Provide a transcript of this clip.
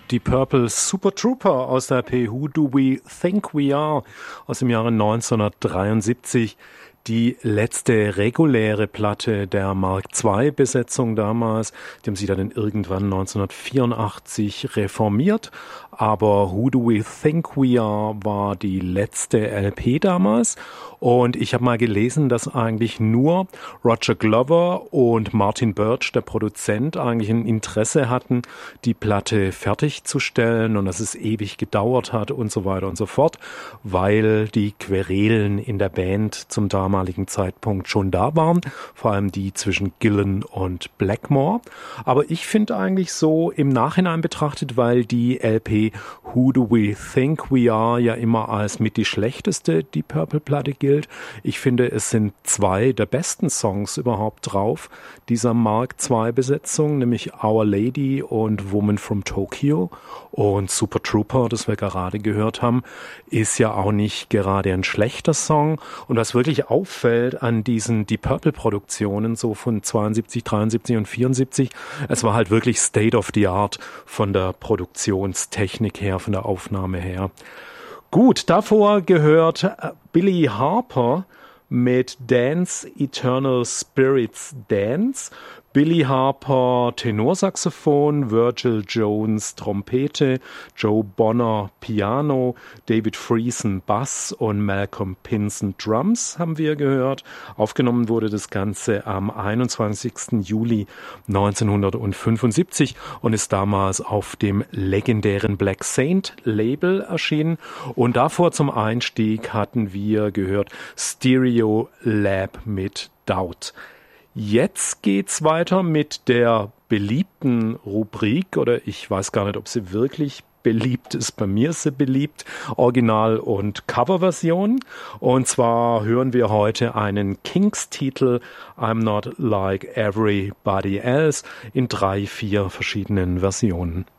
Deep Purple Super Trooper aus der LP Who Do We Think We Are aus dem Jahre 1973. Die letzte reguläre Platte der Mark II-Besetzung damals. Die haben sie dann irgendwann 1984 reformiert. Aber Who Do We Think We Are war die letzte LP damals. Und ich habe mal gelesen, dass eigentlich nur Roger Glover und Martin Birch, der Produzent, eigentlich ein Interesse hatten, die Platte fertigzustellen und dass es ewig gedauert hat und so weiter und so fort, weil die Querelen in der Band zum damaligen Zeitpunkt schon da waren, vor allem die zwischen Gillan und Blackmore. Aber ich finde eigentlich so im Nachhinein betrachtet, weil die LP Who Do We Think We Are ja immer als mit die schlechteste Deep Purple Platte gilt. Ich finde, es sind zwei der besten Songs überhaupt drauf, dieser Mark II Besetzung, nämlich Our Lady und Woman from Tokyo. Und Super Trooper, das wir gerade gehört haben, ist ja auch nicht gerade ein schlechter Song. Und was wirklich auffällt an diesen Deep Purple Produktionen, so von 72, 73 und 74, es war halt wirklich State of the Art von der Produktionstechnik her, von der Aufnahme her. Gut, davor gehört Billy Harper mit Dance Eternal Spirits Dance. Billy Harper Tenorsaxophon, Virgil Jones Trompete, Joe Bonner Piano, David Friesen Bass und Malcolm Pinson Drums haben wir gehört. Aufgenommen wurde das Ganze am 21. Juli 1975 und ist damals auf dem legendären Black Saint Label erschienen. Und davor zum Einstieg hatten wir gehört Stereo Lab mit Doubt. Jetzt geht's weiter mit der beliebten Rubrik, oder ich weiß gar nicht, ob sie wirklich beliebt ist. Bei mir ist sie beliebt, Original- und Coverversion. Und zwar hören wir heute einen Kinks-Titel, I'm Not Like Everybody Else, in 3, 4 verschiedenen Versionen.